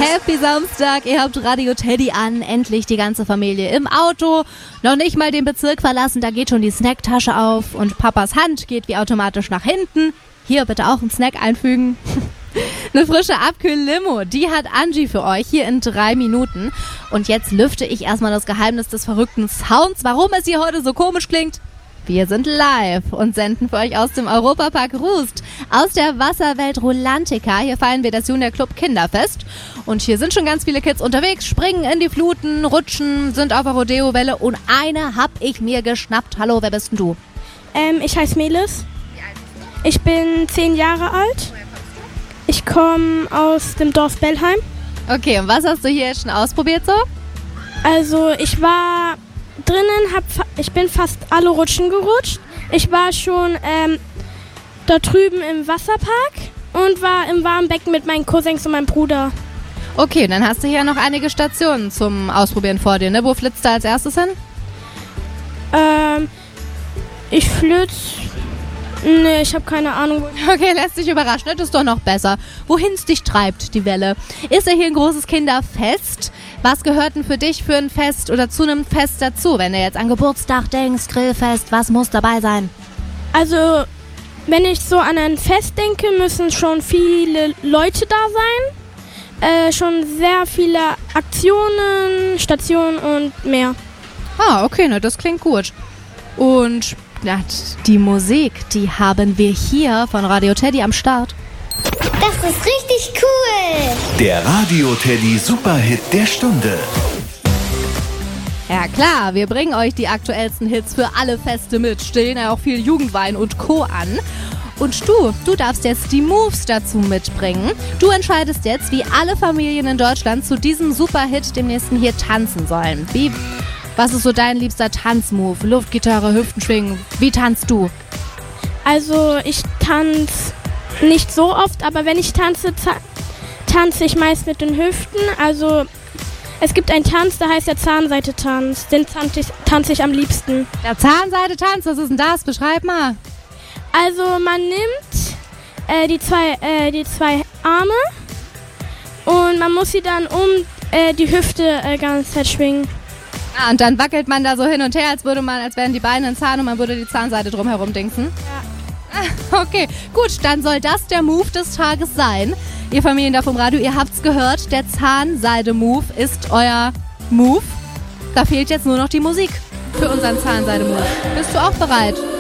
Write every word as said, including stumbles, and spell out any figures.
Happy Samstag, ihr habt Radio Teddy an, endlich die ganze Familie im Auto, noch nicht mal den Bezirk verlassen, da geht schon die Snacktasche auf und Papas Hand geht wie automatisch nach hinten. Hier bitte auch einen Snack einfügen. Eine frische Abkühl-Limo, die hat Angie für euch hier in drei Minuten. Und jetzt lüfte ich erstmal das Geheimnis des verrückten Sounds, warum es hier heute so komisch klingt. Wir sind live und senden für euch aus dem Europapark Rust, aus der Wasserwelt Rulantica. Hier feiern wir das Junior Club Kinderfest. Und hier sind schon ganz viele Kids unterwegs, springen in die Fluten, rutschen, sind auf der Rodeo-Welle. Und eine hab ich mir geschnappt. Hallo, wer bist denn du? Ähm, ich heiße Melis. Ich bin zehn Jahre alt. Ich komme aus dem Dorf Bellheim. Okay, und was hast du hier schon ausprobiert so? Also ich war drinnen, hab, ich bin fast alle Rutschen gerutscht. Ich war schon ähm, da drüben im Wasserpark und war im warmen Becken mit meinen Cousins und meinem Bruder. Okay, dann hast du hier noch einige Stationen zum Ausprobieren vor dir, ne? Wo flitzt du als erstes hin? Ähm, ich flitz... Nee, ich habe keine Ahnung. Okay, lässt dich überraschen. Das ist doch noch besser. Wohin es dich treibt, die Welle. Ist ja hier ein großes Kinderfest. Was gehört denn für dich für ein Fest oder zu einem Fest dazu? Wenn du jetzt an Geburtstag denkst, Grillfest, was muss dabei sein? Also, wenn ich so an ein Fest denke, müssen schon viele Leute da sein. Äh, schon sehr viele Aktionen, Stationen und mehr. Ah, okay, ne, das klingt gut. Und ja, die Musik, die haben wir hier von Radio Teddy am Start. Das ist richtig cool. Der Radio Teddy Superhit der Stunde. Ja klar, wir bringen euch die aktuellsten Hits für alle Feste mit, stellen ja auch viel Jugendwein und Co. an. Und du, du darfst jetzt die Moves dazu mitbringen. Du entscheidest jetzt, wie alle Familien in Deutschland zu diesem Superhit dem nächsten hier tanzen sollen. Wie... Was ist so dein liebster Tanzmove? Luftgitarre, Hüften schwingen. Wie tanzt du? Also ich tanze nicht so oft, aber wenn ich tanze, ta- tanze ich meist mit den Hüften. Also es gibt einen Tanz, der heißt der Zahnseite-Tanz. Den tanze ich, tanze ich am liebsten. Der Zahnseite-Tanz, was ist denn das? Beschreib mal. Also man nimmt äh, die, zwei, äh, die zwei Arme und man muss sie dann um äh, die Hüfte äh, ganze Zeit schwingen. Ah, und dann wackelt man da so hin und her, als würde man, als wären die Beine ein Zahn und man würde die Zahnseite drumherum dingsen. Ja. Ah, okay, gut, dann soll das der Move des Tages sein. Ihr Familien da vom Radio, ihr habt's gehört, der Zahnseide-Move ist euer Move. Da fehlt jetzt nur noch die Musik für unseren Zahnseide-Move. Bist du auch bereit?